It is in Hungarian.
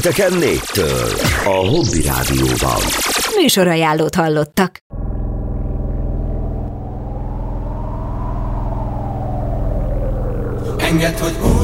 Pénteken 4-től a Hobby Rádióban. Műsorajánlót hallottak. Engedd, hogy